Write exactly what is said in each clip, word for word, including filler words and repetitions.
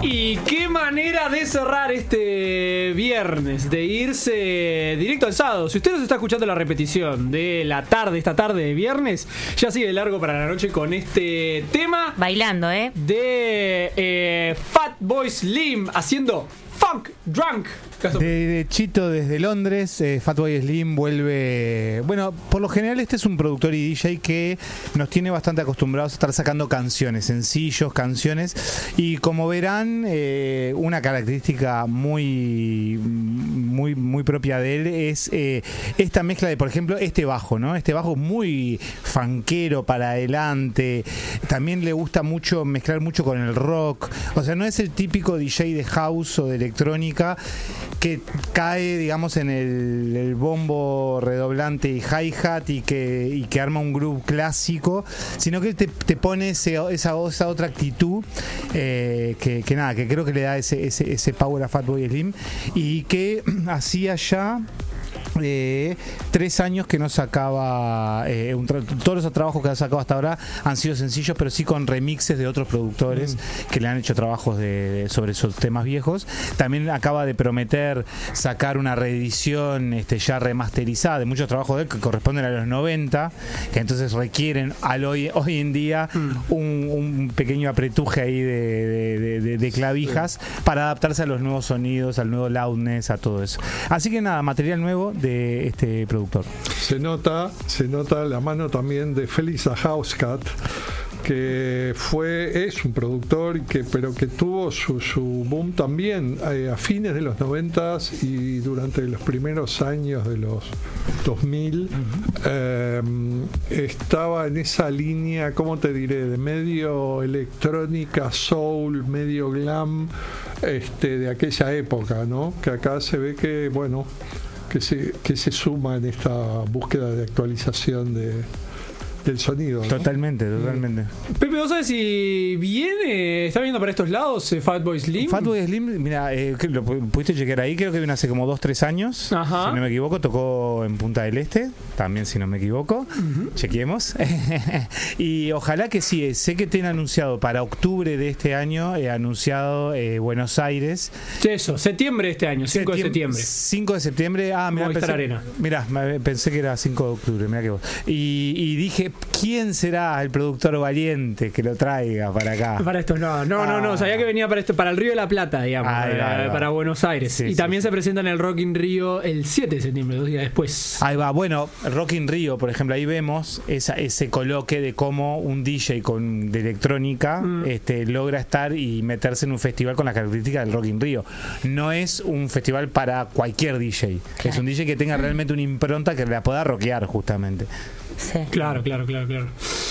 Y qué manera de cerrar este viernes, de irse directo al sábado. Si usted nos está escuchando la repetición de la tarde, esta tarde de viernes, ya sigue largo para la noche con este tema. Bailando, ¿eh? De eh, Fatboy Slim haciendo Funk Drunk. Derechito desde Londres, eh, Fatboy Slim vuelve. Bueno, por lo general este es un productor y D J que nos tiene bastante acostumbrados a estar sacando canciones, sencillos, canciones. Y como verán, eh, una característica muy, muy, muy propia de él es eh, esta mezcla de, por ejemplo, este bajo, ¿no? Este bajo muy funkero para adelante. También le gusta mucho mezclar mucho con el rock. O sea, no es el típico D J de house o de electrónica que cae, digamos, en el, el bombo redoblante y hi-hat y que, y que arma un groove clásico, sino que te, te pone ese, esa, esa otra actitud eh, que, que nada, que creo que le da ese, ese, ese power a Fatboy Slim y que hacía ya Eh, tres años que no sacaba eh, un tra- todos los trabajos que ha sacado hasta ahora han sido sencillos, pero sí con remixes de otros productores mm. que le han hecho trabajos de, de, sobre esos temas viejos. También acaba de prometer sacar una reedición este, ya remasterizada de muchos trabajos de él que corresponden a los noventa, que entonces requieren al hoy, hoy en día mm. un, un pequeño apretuje ahí de, de, de, de, de clavijas sí. para adaptarse a los nuevos sonidos, al nuevo loudness, a todo eso. Así que nada, material nuevo de este productor. Se nota, se nota la mano también de Felix the Housecat, que fue, es un productor que, pero que tuvo su, su boom también eh, a fines de los noventas y durante los primeros años de los dos mil. Uh-huh. eh, estaba en esa línea, ¿cómo te diré? De medio electrónica, soul, medio glam, este, de aquella época, ¿no? Que acá se ve que, bueno, que se, que se suma en esta búsqueda de actualización de del sonido, ¿no? Totalmente, totalmente. Pepe, ¿vos sabés si viene, está viendo para estos lados eh, Fatboy Slim? Fatboy Slim, mira, eh, lo pudiste chequear ahí, creo que vino hace como dos, tres años. Ajá. Si no me equivoco, tocó en Punta del Este, también si no me equivoco. Uh-huh. Chequeemos. Y ojalá que sí, sé que tiene anunciado para octubre de este año, he eh, anunciado eh, Buenos Aires. Eso, septiembre de este año, cinco de septiembre. cinco de septiembre, ah, mira, pensé, Arena. Mirá, pensé que era cinco de octubre, mirá que vos. Y, y dije, ¿quién será el productor valiente que lo traiga para acá? Para estos no, no, ah. no, no, sabía que venía para esto, para el Río de la Plata, digamos, Ahí va, ahí va. Para Buenos Aires. Sí, y sí, también sí. se presenta en el Rock in Rio el siete de septiembre, dos días después. Ahí va, bueno, Rock in Rio, por ejemplo, ahí vemos esa, ese coloque de cómo un D J con, de electrónica mm. este, logra estar y meterse en un festival con las características del Rock in Rio. No es un festival para cualquier D J, claro. Es un D J que tenga realmente una impronta que la pueda rockear justamente. Sí. Claro, claro, claro, claro.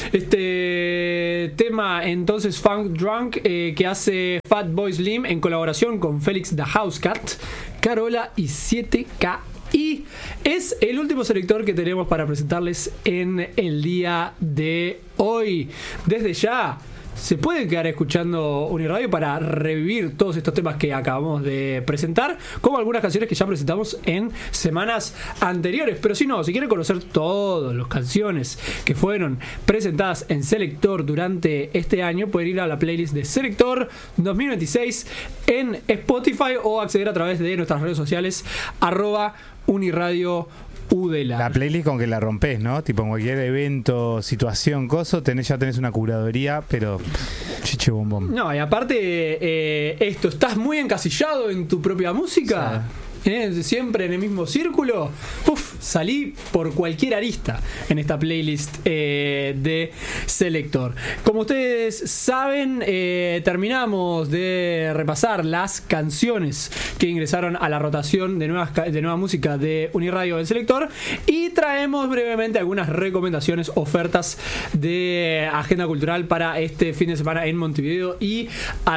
Este tema entonces Funk Drunk eh, que hace Fatboy Slim en colaboración con Felix the Housecat, Carola y siete K. Y es el último selector que tenemos para presentarles en el día de hoy. Desde ya se pueden quedar escuchando Uniradio para revivir todos estos temas que acabamos de presentar, como algunas canciones que ya presentamos en semanas anteriores. Pero si no, si quieren conocer todas las canciones que fueron presentadas en Selector durante este año, pueden ir a la playlist de Selector dos mil veintiséis en Spotify o acceder a través de nuestras redes sociales arroba Uniradio Udela. La playlist con que la rompes, ¿no? Tipo en cualquier evento, situación, coso, tenés, ya tenés una curaduría, pero chiche bombón. No, y aparte eh, esto, ¿estás muy encasillado en tu propia música? Sí. ¿Eh? Siempre en el mismo círculo. Uf, salí por cualquier arista en esta playlist eh, de Selector. Como ustedes saben, eh, terminamos de repasar las canciones que ingresaron a la rotación de, nuevas, de nueva música de Uniradio en Selector y traemos brevemente algunas recomendaciones, ofertas de agenda cultural para este fin de semana en Montevideo y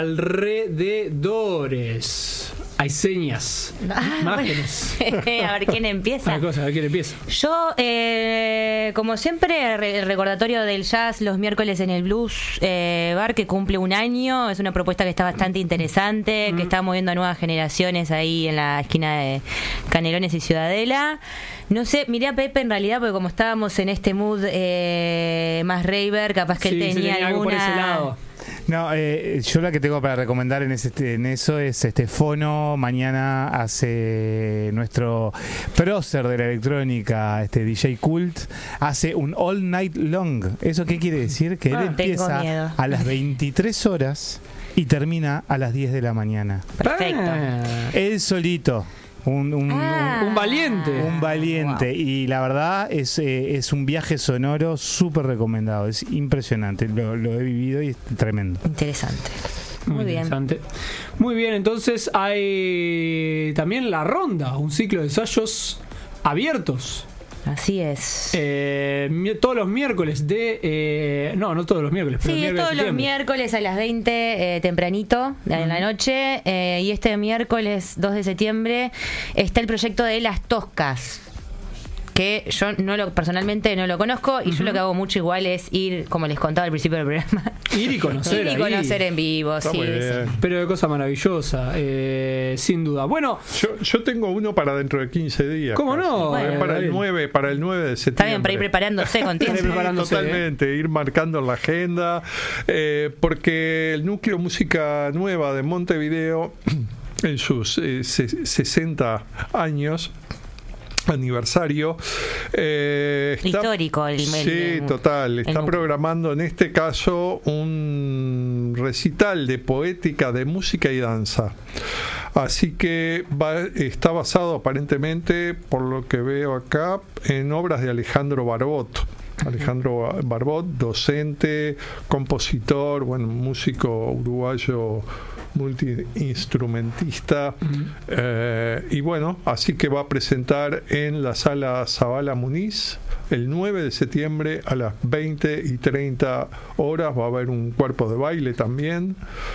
alrededores. Hay señas, ah, imágenes. Bueno. A ver quién empieza. Una cosa, a ver quién empieza. Yo, eh, como siempre, el recordatorio del jazz los miércoles en el Blues eh, Bar, que cumple un año. Es una propuesta que está bastante interesante, mm. que está moviendo a nuevas generaciones ahí en la esquina de Canelones y Ciudadela. No sé, miré a Pepe en realidad, porque como estábamos en este mood eh, más raver, capaz que sí, él tenía tenía alguna... algo por ese lado. No, eh, yo la que tengo para recomendar en, ese, en eso es este Fono. Mañana hace nuestro prócer de la electrónica, este D J Cult, hace un All Night Long. ¿Eso qué quiere decir? Que él Ah, empieza a las veintitrés horas y termina a las diez de la mañana. Perfecto. Ah, Él solito. Un, un, Ah. un valiente. un valiente. Wow. Y la verdad es, eh, es un viaje sonoro súper recomendado. Es impresionante. Lo, lo he vivido y es tremendo. Interesante. Muy, Muy bien. interesante. Muy bien, entonces hay también la ronda, un ciclo de ensayos abiertos. Así es. Eh, mi- todos los miércoles de... eh, no, no todos los miércoles, pero Sí, el es miércoles todos de los septiembre. miércoles a las veinte, eh, tempranito, en la noche. Eh, y este miércoles dos de septiembre está el proyecto de Las Toscas, que yo no lo personalmente no lo conozco, y yo lo que hago mucho igual es ir, como les contaba al principio del programa, Ir y conocer ir y ahí. conocer en vivo. Está Sí, muy sí. bien. Pero de cosa maravillosa, eh, sin duda. Bueno, Yo, yo tengo uno para dentro de quince días. ¿cómo casi. no? Bueno. para el Gabriel. nueve, para el nueve de septiembre. Está bien, para ir preparándose con tiempo. Sí, preparándose, Totalmente, ir marcando la agenda, eh, porque el Núcleo Música Nueva de Montevideo, en sus eh, se- sesenta años, aniversario, eh, está- Histórico el- el- sí, el- total, el está núcleo. programando en este caso un recital de poética, de música y danza. Así que va- está basado aparentemente, por lo que veo acá, en obras de Alejandro Barbot. Alejandro Barbot, docente, compositor, bueno, músico uruguayo multiinstrumentista, eh, y bueno, así que va a presentar en la sala Zabala Muniz el nueve de septiembre a las veinte y treinta horas. Va a haber un cuerpo de baile también,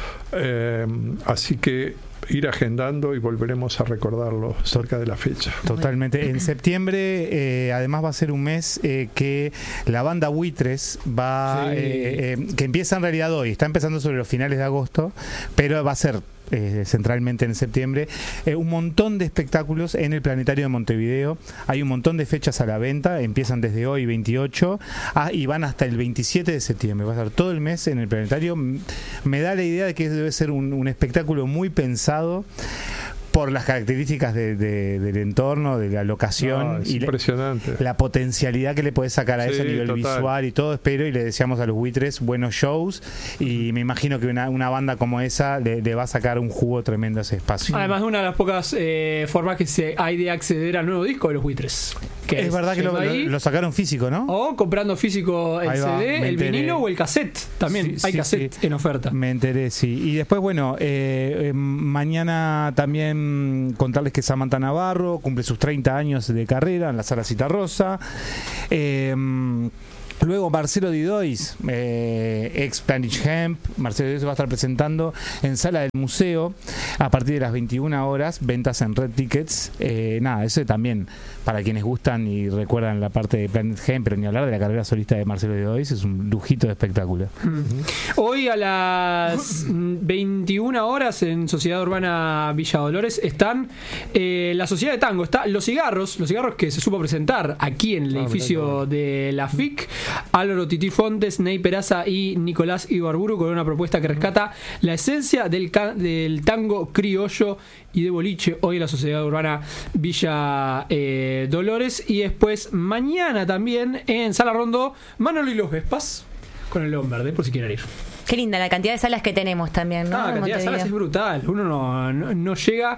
eh, así que ir agendando y volveremos a recordarlo cerca de la fecha. Totalmente. En septiembre, eh, además, va a ser un mes eh, que la banda Buitres va, Sí. eh, eh, que empieza en realidad hoy, está empezando sobre los finales de agosto, pero va a ser eh, centralmente en septiembre, eh, un montón de espectáculos en el Planetario de Montevideo. Hay un montón de fechas a la venta, empiezan desde hoy veintiocho ah, y van hasta el veintisiete de septiembre. Va a estar todo el mes en el Planetario. M- Me da la idea de que debe ser un, un espectáculo muy pensado por las características de- de- del entorno, de la locación No, es y la, impresionante. la potencialidad que le podés sacar a Sí, eso a nivel total. visual y todo. Espero y le deseamos a los Buitres buenos shows, y me imagino que una, una banda como esa le, le va a sacar un jugo tremendo a ese espacio. además de una de las pocas eh, formas que se hay de acceder al nuevo disco de los Buitres. Que Es verdad que lo, yendo lo- ahí, lo sacaron físico, ¿no? o comprando físico el Ahí va, C D, me el enteré. vinilo o el cassette. También Sí, hay sí, cassette sí. en oferta. Me enteré, sí. Y después, bueno, eh, eh, mañana también contarles que Samantha Navarro cumple sus treinta años de carrera en la Sala Citarrosa. Eh, Luego Marcelo Didois, eh, ex Planish Hemp, Marcelo Didois se va a estar presentando en Sala del Museo a partir de las veintiuna horas, ventas en Red Tickets. Eh, nada, eso también, para quienes gustan y recuerdan la parte de Planet Hemp, pero ni hablar de la carrera solista de Marcelo Didois, es un lujito de espectáculo. Hoy a las veintiuna horas en Sociedad Urbana Villa Dolores están eh, la Sociedad de Tango, está Los Cigarros, Los Cigarros que se supo presentar aquí en el Ah, edificio de la F I C, Álvaro Tití Fontes, Ney Peraza y Nicolás Ibarburu, con una propuesta que rescata la esencia del, ca- del tango criollo y de boliche, hoy en la Sociedad Urbana Villa eh, Dolores. Y después mañana también en Sala Rondó, Manolo y los Vespas, con el León Verde, por si quieren ir. Qué linda la cantidad de salas que tenemos también, ¿no? Ah, la En cantidad de salas es Montevideo. brutal. Uno no, no, no llega.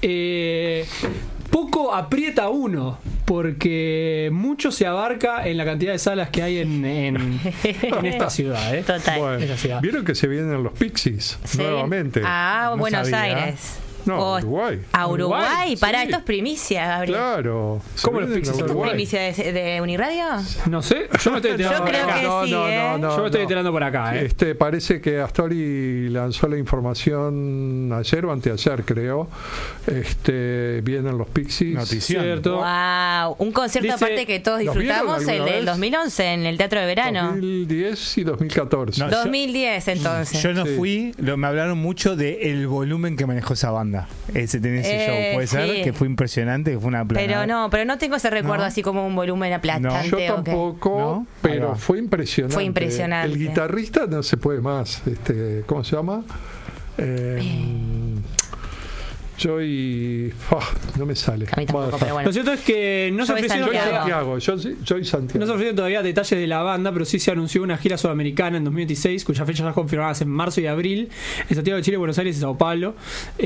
Eh, poco aprieta uno, porque mucho se abarca en la cantidad de salas que hay en, en, en esta ciudad. ¿eh? Total. Bueno, Esa ciudad. vieron que se vienen los Pixies Sí. nuevamente. Ah, No Buenos sabía. Aires. No, O- Uruguay. A Uruguay. Uruguay, Pará, sí. esto es primicia, Gabriel. Claro. se ¿Cómo los vienen a Pixies? ¿Esto es Uruguay. primicia de, de Uniradio? No sé, yo me estoy enterando Yo por creo acá. que no, sí, no, ¿eh? no, no, Yo me estoy no. enterando por acá. ¿eh? Este, parece que Astori lanzó la información ayer o anteayer, creo. Este, vienen los Pixies. Notición. Cierto. Wow, un concierto Dice- aparte que todos ¿Los vieron disfrutamos, el alguna del vez? dos mil once en el Teatro de Verano. dos mil diez y dos mil catorce. No, yo- dos mil diez entonces. Yo no Sí. fui, lo, me hablaron mucho del volumen que manejó esa banda. banda. Ese tenés ese Eh, show, puede sí. ser, que fue impresionante, que fue una Pero planada. no, pero no tengo ese recuerdo ¿No? así como un volumen aplastante. Yo o qué. tampoco, ¿No? Ahí pero va. fue impresionante. Fue impresionante. El guitarrista no se puede más. Este, ¿cómo se llama? Eh, Joy. Oh, no me sale. A mí tampoco, Bueno, pero bueno. Lo cierto es que no se Joey ofrecieron Joy Santiago. todavía, Santiago. Yo, sí- Joy Santiago. no se ofrecieron todavía detalles de la banda, pero sí se anunció una gira sudamericana en dos mil veintiséis, cuyas fechas ya confirmadas en marzo y abril, en Santiago de Chile, Buenos Aires y Sao Paulo.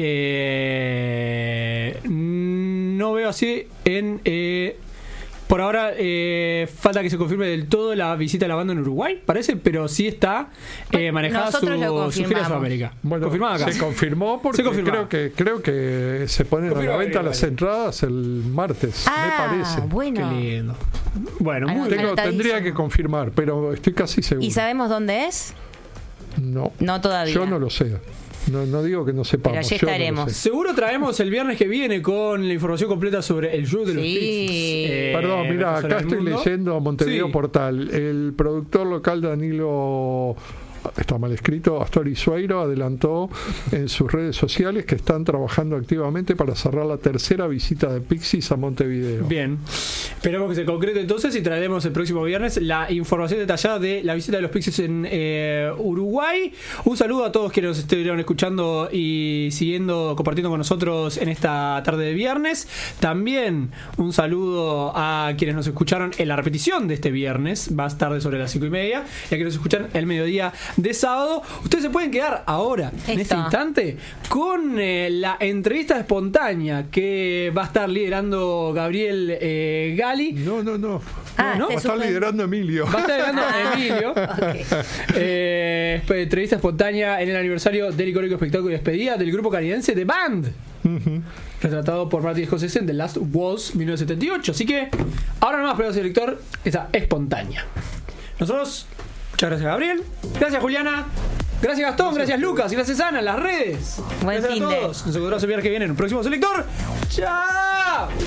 Eh, no veo así en... eh, por ahora eh, falta que se confirme del todo la visita de la banda en Uruguay, parece, pero sí está eh, manejada su, Nosotros lo su gira a confirmamos. Sudamérica. Bueno, Confirmada acá. se confirmó porque Se confirmó. creo que creo que se ponen Confirma a la venta Gabriel, las vale. entradas el martes, Ah, me parece. Qué bueno. lindo. Bueno, Ah, muy no, bien. Tengo, anotadísimo. tendría que confirmar, pero estoy casi seguro. ¿Y sabemos dónde es? No, No todavía. yo no lo sé. No, no digo que no sepamos. Pero allí yo no lo estaremos. sé. Seguro traemos el viernes que viene con la información completa sobre el show de los Sí. Pixies. Eh, Perdón, mira, Recorrer acá el estoy mundo. leyendo Montevideo Sí. Portal. El productor local Danilo, está mal escrito, Astori Sueiro, adelantó en sus redes sociales que están trabajando activamente para cerrar la tercera visita de Pixies a Montevideo. Bien, esperemos que se concrete entonces y traeremos el próximo viernes la información detallada de la visita de los Pixies en eh, Uruguay. Un saludo a todos que nos estuvieron escuchando y siguiendo, compartiendo con nosotros en esta tarde de viernes. También un saludo a quienes nos escucharon en la repetición de este viernes, más tarde sobre las cinco y media, y a quienes nos escuchan el mediodía de sábado. Ustedes se pueden quedar ahora, en este Esto. instante, con eh, la entrevista espontánea que va a estar liderando Gabriel eh, Gali. No, no, no. Ah, ¿no? se Va a estar supone- liderando Emilio. Va a estar liderando Ah. Emilio. Ok. Eh, entrevista espontánea en el aniversario del icónico espectáculo y despedida del grupo canadiense The Band, retratado por Martin Scorsese en The Last Waltz mil novecientos setenta y ocho. Así que ahora nomás, pero director, está espontánea. Nosotros, muchas gracias Gabriel, gracias Juliana, gracias Gastón, gracias Lucas, gracias Ana en las redes. Buen Gracias a fin de- todos. Nos encontramos el viernes que viene en un próximo selector. ¡Chao!